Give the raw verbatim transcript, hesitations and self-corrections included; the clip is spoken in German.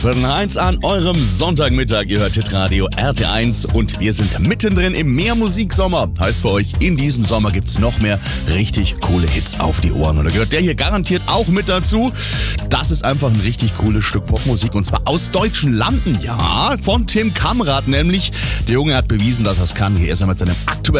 Viertel nach eins an eurem Sonntagmittag. Ihr hört Hitradio R T eins und wir sind mittendrin im Mehrmusiksommer. Heißt für euch, in diesem Sommer gibt's noch mehr richtig coole Hits auf die Ohren. Und da gehört der hier garantiert auch mit dazu. Das ist einfach ein richtig cooles Stück Popmusik und zwar aus deutschen Landen. Ja, von Tim Kamrat nämlich. Der Junge hat bewiesen, dass er es kann. Hier ist er mit seinem aktuellen